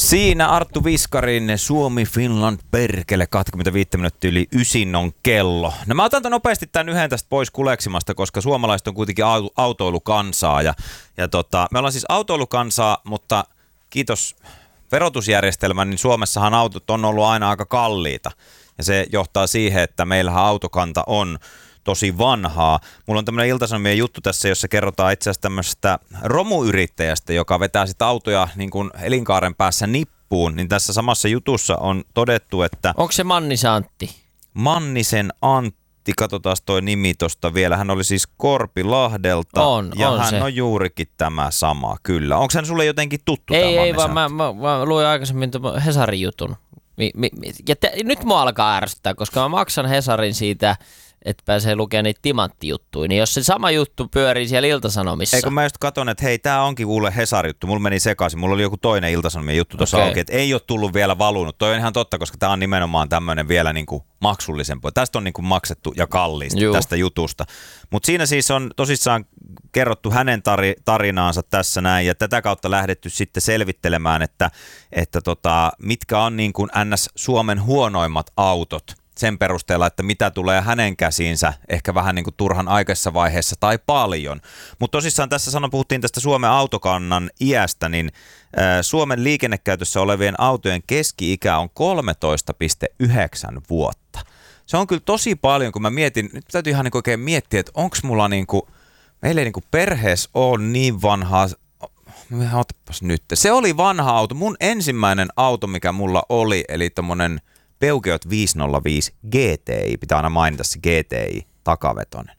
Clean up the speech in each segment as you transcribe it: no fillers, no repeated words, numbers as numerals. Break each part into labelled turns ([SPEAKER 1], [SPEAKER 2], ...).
[SPEAKER 1] Siinä Arttu Viskarin Suomi Finland perkele 25 minuuttia yli 9 on kello. No mä otan nopeasti tämän yhden tästä pois kuleksimasta, koska suomalaiset on kuitenkin autoilukansaa. Ja me ollaan siis autoilukansaa, mutta kiitos verotusjärjestelmän, niin Suomessahan autot on ollut aina aika kalliita. Ja se johtaa siihen, että meillähän autokanta on tosi vanhaa. Mulla on tämmöinen Ilta-Sanomien juttu tässä, jossa kerrotaan itse asiassa tämmöisestä romuyrittäjästä, joka vetää sitä autoja niin kuin elinkaaren päässä nippuun. Niin tässä samassa jutussa on todettu, että...
[SPEAKER 2] Onko se Mannisen Antti?
[SPEAKER 1] Mannisen Antti, katsotaan toi nimi tosta vielä. Hän oli siis Korpilahdelta. Ja hän se on juurikin tämä sama, kyllä. Onko hän sulle jotenkin tuttu tämä Mannisen Antti?
[SPEAKER 2] Ei, vaan mä luin aikaisemmin Hesarin jutun. Nyt mua alkaa ärsyttää, koska mä maksan Hesarin siitä... että pääsee lukemaan niitä timanttijuttuja, niin jos se sama juttu pyörii siellä Ilta-Sanomissa.
[SPEAKER 1] Eikö mä just katson, että hei, tää onkin kuule Hesari-juttu, mulla meni sekaisin, mulla oli joku toinen Ilta-Sanomien juttu tuossa auki, että ei ole tullut vielä valunut. Toi on ihan totta, koska tää on nimenomaan tämmönen vielä niinku maksullisempi. Tästä on niinku maksettu ja kalliisti tästä jutusta. Mutta siinä siis on tosissaan kerrottu hänen tarinaansa tässä näin, ja tätä kautta lähdetty sitten selvittelemään, että mitkä on niin kuin NS Suomen huonoimmat autot. Sen perusteella, että mitä tulee hänen käsiinsä, ehkä vähän niin kuin turhan aikaisessa vaiheessa tai paljon. Mutta tosissaan tässä puhuttiin tästä Suomen autokannan iästä, niin Suomen liikennekäytössä olevien autojen keski-ikä on 13,9 vuotta. Se on kyllä tosi paljon, kun mä mietin, nyt täytyy ihan niin oikein miettiä, että onko mulla niin kuin, meillä ei niin kuin perheessä ole niin vanhaa, otapas nyt, se oli vanha auto, mun ensimmäinen auto, mikä mulla oli, eli tommonen Peugeot 505 GTI, pitää aina mainita se GTI, takavetonen,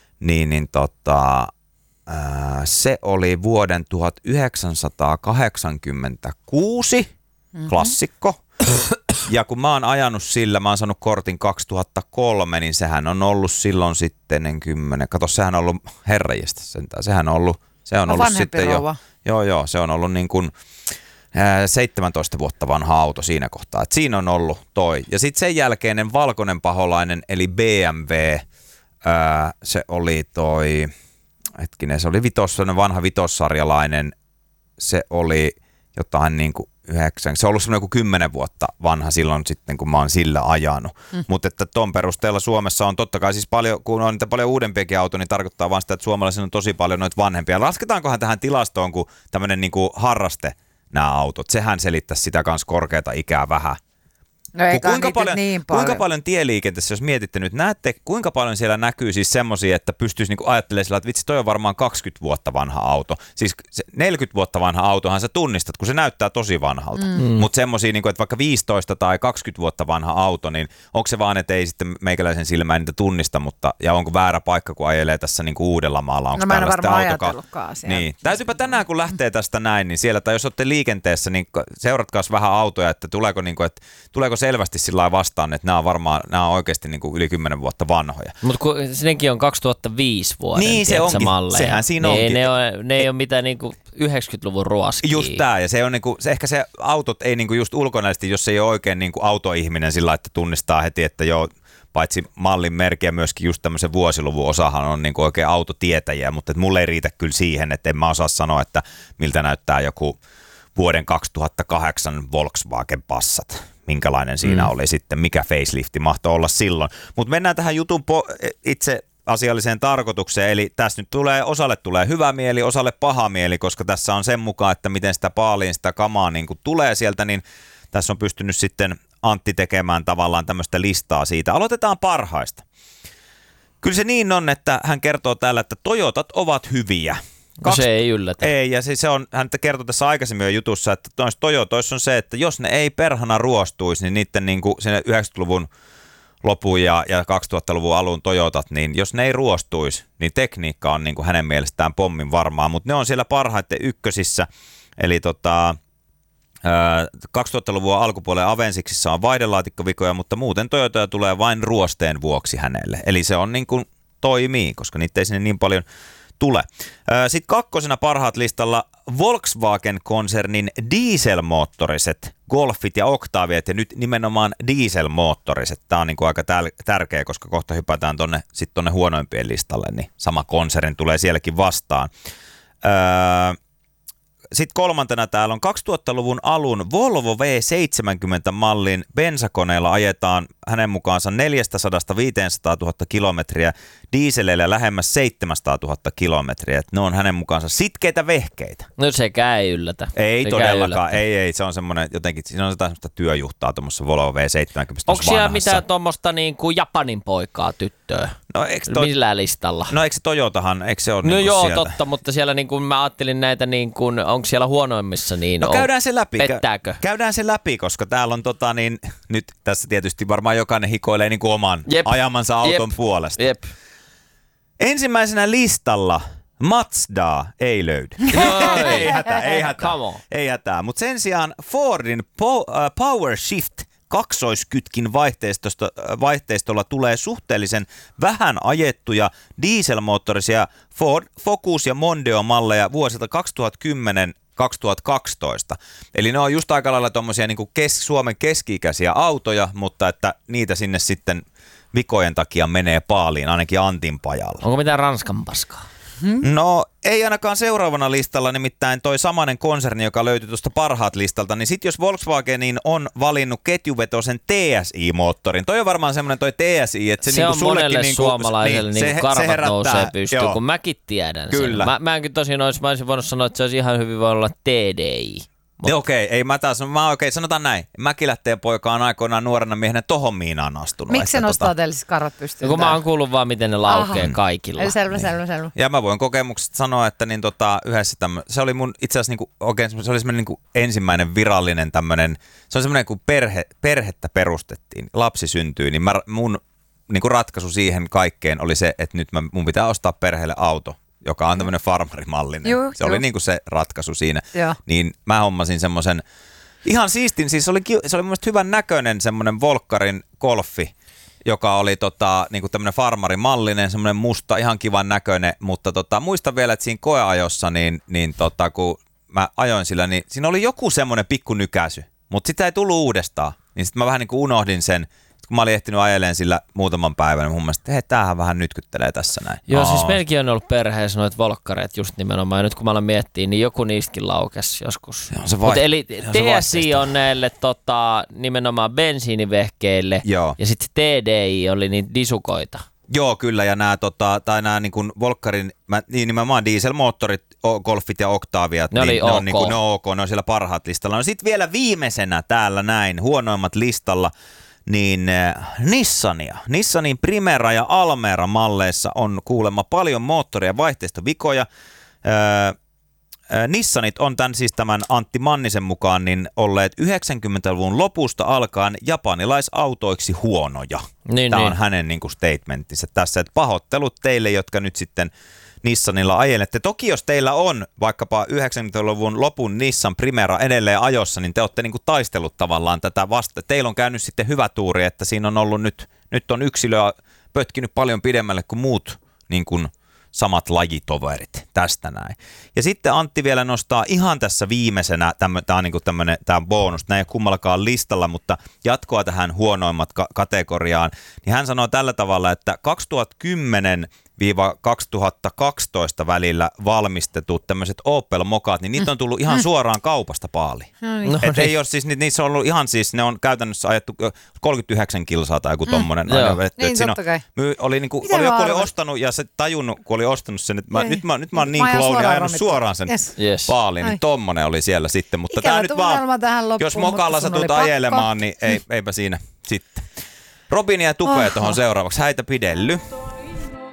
[SPEAKER 1] se oli vuoden 1986 klassikko, ja kun mä oon ajanut sillä, mä oon saanut kortin 2003, niin sehän on ollut silloin sitten 10, kato, sehän on ollut herrajista sentään, se on ollut sitten rouva. Joo, se on ollut niin kuin 17 vuotta vanha auto siinä kohtaa. Et siinä on ollut toi. Ja sitten sen jälkeinen valkoinen paholainen, eli BMW, se oli se oli vanha vitossarjalainen, se oli jotain niin kuin 9, se on ollut semmoinen joku 10 vuotta vanha silloin sitten, kun mä oon sillä ajanut. Mutta että ton perusteella Suomessa on totta kai siis paljon, kun on niitä paljon uudempiakin autoja, niin tarkoittaa vaan sitä, että suomalaisilla on tosi paljon noita vanhempia. Lasketaankohan tähän tilastoon, kun tämmöinen niin kuin harraste nämä autot. Sehän selittäisi sitä kanssa korkeata ikää vähän.
[SPEAKER 3] No
[SPEAKER 1] kuinka paljon tieliikenteessä, jos mietitte nyt, näette, kuinka paljon siellä näkyy siis semmoisia, että pystyisi niinku ajattelemaan sillä, että vitsi, toi on varmaan 20 vuotta vanha auto. Siis 40 vuotta vanha autohan sä tunnistat, kun se näyttää tosi vanhalta. Mutta semmoisia, niinku, että vaikka 15 tai 20 vuotta vanha auto, niin onko se vaan, että ei sitten meikäläisen silmään niitä tunnista, ja onko väärä paikka, kun ajelee tässä niinku Uudellamaalla? Onko
[SPEAKER 3] no mä en varmaan ajatellutkaan siellä.
[SPEAKER 1] Niin. Täytyypä tänään, kun lähtee tästä näin, niin siellä, tai jos olette liikenteessä, niin seuratkaas vähän autoja, että tuleeko selvästi sillä lailla vastaan, että nämä on oikeasti niin kuin yli 10 vuotta vanhoja.
[SPEAKER 2] Mutta nekin on 2005 vuoden,
[SPEAKER 1] niin se onkin,
[SPEAKER 2] malleja.
[SPEAKER 1] Sehän siinä onkin.
[SPEAKER 2] Ne ei ole mitään niin kuin 90-luvun ruoskia.
[SPEAKER 1] Just tää, ja se on niin kuin, ehkä se autot ei niin kuin just ulkonäisesti, jos ei ole oikein niin kuin autoihminen sillä, että tunnistaa heti, että joo, paitsi mallin merkkiä myöskin just tämmöisen vuosiluvun osahan on niin kuin oikein autotietäjiä, mutta mulle ei riitä kyllä siihen, että en mä osaa sanoa, että miltä näyttää joku vuoden 2008 Volkswagen Passat. Minkälainen siinä oli sitten, mikä facelifti mahtoi olla silloin. Mutta mennään tähän jutun itse asialliseen tarkoitukseen, eli tässä nyt osalle tulee hyvä mieli, osalle paha mieli, koska tässä on sen mukaan, että miten sitä paaliin sitä kamaa niin kuin tulee sieltä, niin tässä on pystynyt sitten Antti tekemään tavallaan tämmöistä listaa siitä. Aloitetaan parhaista. Kyllä se niin on, että hän kertoo täällä, että Toyotat ovat hyviä.
[SPEAKER 2] Se ei yllätä.
[SPEAKER 1] Ei, ja se on, hän kertoi tässä aikaisemmin jo jutussa, että noissa Toyotoissa on se, että jos ne ei perhana ruostuisi, niin niiden niin kuin sen 90-luvun lopun ja 2000-luvun alun Toyotat, niin jos ne ei ruostuisi, niin tekniikka on niin kuin hänen mielestään pommin varmaa, mutta ne on siellä parhaiten ykkösissä, eli 2000-luvun alkupuolen Avensiksissa on vaihdelaatikkovikoja, mutta muuten Toyota tulee vain ruosteen vuoksi hänelle, eli se on niin kuin toimii, koska niitä ei sinne niin paljon tule. Sitten kakkosena parhaat listalla Volkswagen-konsernin dieselmoottoriset Golfit ja Octaviat, ja nyt nimenomaan dieselmoottoriset. Tämä on niin kuin aika tärkeä, koska kohta hypätään tonne huonoimpien listalle, niin sama konserni tulee sielläkin vastaan. sitten kolmantena täällä on 2000-luvun alun Volvo V70-mallin bensakoneella ajetaan hänen mukaansa 400-500 000 kilometriä, dieseleillä lähemmäs 700 000 kilometriä. Ne on hänen mukaansa sitkeitä vehkeitä.
[SPEAKER 2] No sekään ei yllätä.
[SPEAKER 1] Ei todellakaan, ei. Se on semmoinen jotenkin, siinä on semmoista työjuhtaa tuommoissa Volvo V70.
[SPEAKER 2] Onko siellä mitään tuommoista niin kuin Japanin poikaa tyttöä?
[SPEAKER 1] No,
[SPEAKER 2] millä listalla?
[SPEAKER 1] No eikö se Toyotahan, eikö se ole
[SPEAKER 2] no
[SPEAKER 1] niin
[SPEAKER 2] joo,
[SPEAKER 1] sieltä?
[SPEAKER 2] totta, mutta siellä niin kuin mä ajattelin näitä, niin kuin, onko siellä huonoimmissa niin
[SPEAKER 1] no käydään se läpi.
[SPEAKER 2] Pettääkö?
[SPEAKER 1] Käydään se läpi, koska täällä on nyt tässä tietysti varmaan jokainen hikoilee niin kuin oman ajamansa auton puolesta.
[SPEAKER 2] Jep.
[SPEAKER 1] Ensimmäisenä listalla Mazda ei löydy. Ei hätää. Ei hätää. Mutta sen sijaan Fordin Power Shift kaksoiskytkin vaihteistolla tulee suhteellisen vähän ajettuja dieselmoottorisia Ford Focus ja Mondeo-malleja vuosilta 2010-2012. Eli ne on just aika lailla tommosia niinku Suomen keski-ikäisiä autoja, mutta että niitä sinne sitten vikojen takia menee paaliin, ainakin Antin pajalla.
[SPEAKER 2] Onko mitään Ranskan paskaa?
[SPEAKER 1] No ei ainakaan seuraavana listalla, nimittäin toi samainen konserni, joka löytyi tuosta parhaat listalta, niin sit jos Volkswagenin on valinnut ketjuvetosen TSI-moottorin, toi on varmaan semmoinen toi TSI, että se niinku
[SPEAKER 2] on monelle
[SPEAKER 1] niinku,
[SPEAKER 2] suomalaiselle niin karvat nousee pystyyn,
[SPEAKER 1] joo.
[SPEAKER 2] kun mäkin tiedän
[SPEAKER 1] Kyllä.
[SPEAKER 2] sen. Mä enkin tosiaan mä olisin voinut sanoa, että se olisi ihan hyvin voi olla TDI.
[SPEAKER 1] Okei, sanotaan näin. Mäkilähteen poika on aikoinaan nuorena miehenä tohon miinaan astunut.
[SPEAKER 3] Miksi se nostaa teille siis karvat pystyyn?
[SPEAKER 2] No, kun mä oon kuullut vaan, miten ne laukee kaikilla.
[SPEAKER 3] Eli selvä.
[SPEAKER 1] Ja mä voin kokemuksesta sanoa, että niin yhdessä se oli mun itse asiassa se oli semmoinen ensimmäinen virallinen tämmöinen, se on semmoinen kun perhettä perustettiin, lapsi syntyi, niin mun ratkaisu siihen kaikkeen oli se, että nyt mun pitää ostaa perheelle auto, joka on tämmöinen farmarimallinen. Se oli niinku se ratkaisu siinä. Joo. Niin mä hommasin semmoisen ihan siistin, siis se oli mun mielestä hyvän näköinen semmoinen Volkkarin Golfi, joka oli niinku tämmöinen farmarimallinen, semmoinen musta, ihan kivan näköinen, mutta muistan vielä, että siinä koeajossa, kun mä ajoin sillä, niin siinä oli joku semmoinen pikku nykäisy, mutta sitä ei tullut uudestaan. Niin sitten mä vähän niinku unohdin sen. Kun mä olin ehtinyt ajeleen sillä muutaman päivän, niin mun mielestä, että hei, tämähän vähän nytkyttelee tässä näin.
[SPEAKER 2] Joo, siis meilläkin on ollut perheessä noita volkkareet just nimenomaan. Ja nyt kun mä alan miettimään, niin joku niistäkin laukesi joskus. Eli TSI on näille nimenomaan bensiinivehkeille. Joo. Ja sitten TDI oli niitä disukoita.
[SPEAKER 1] Joo, kyllä. Ja nämä niin kuin Volkkarin, nimenomaan dieselmoottorit, Golfit ja Octaviat,
[SPEAKER 2] ne
[SPEAKER 1] niin
[SPEAKER 2] ok.
[SPEAKER 1] Ne on ok, ne on siellä parhaat listalla. No sitten vielä viimeisenä täällä näin, huonoimmat listalla, niin Nissanin Primera ja Almera malleissa on kuulemma paljon moottori- ja vaihteistovikoja. Nissanit on tämän Antti Mannisen mukaan niin olleet 90-luvun lopusta alkaen japanilaisautoiksi huonoja. Tämä on hänen statementtinsä tässä, että pahoittelut teille, jotka nyt sitten Nissanilla ajelette. Toki jos teillä on vaikkapa 90-luvun lopun Nissan Primera edelleen ajossa, niin te olette taistellut tavallaan tätä vasta. Teillä on käynyt sitten hyvä tuuri, että siinä on ollut nyt on yksilöä pötkinyt paljon pidemmälle kuin muut samat lajitoverit. Tästä näin. Ja sitten Antti vielä nostaa ihan tässä viimeisenä, tämä on bonus, nämä ei ole kummallakaan listalla, mutta jatkoa tähän huonoimmat kategoriaan, niin hän sanoo tällä tavalla, että 2010-2012 välillä valmistetut tämmöiset Opel Mokat, niin niitä on tullut ihan suoraan kaupasta paaliin. Että ei ole siis, niissä on ollut ihan siis, ne on käytännössä ajettu 39 kilsaa tai joku tommonen.
[SPEAKER 3] Niin, totta kai.
[SPEAKER 1] Oli joku oli ostanut ja se tajunnut, kun oli ostanut sen, että nyt mä oon niin klooni ajanut suoraan sen paaliin, niin tommonen oli siellä sitten. Mutta tää nyt vaan, jos Mokalla satut ajelemaan, niin eipä siinä sitten. Robin ja Tupe tuohon seuraavaksi, häitä pidelly.